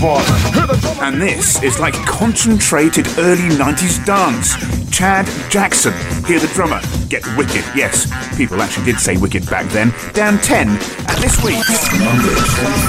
And this is like concentrated early 90s dance. Chad Jackson, hear the drummer, get wicked. Yes, people actually did say wicked back then. Down 10, and this week... Number 24.